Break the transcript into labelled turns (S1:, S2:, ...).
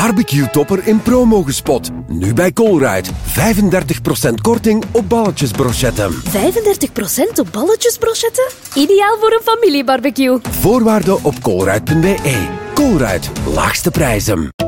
S1: Barbecue-topper in promo gespot. Nu bij Colruyt. 35% korting op balletjesbrochetten.
S2: 35% op balletjesbrochetten? Ideaal voor een familiebarbecue.
S1: Voorwaarden op colruyt.be. Colruyt. Laagste prijzen.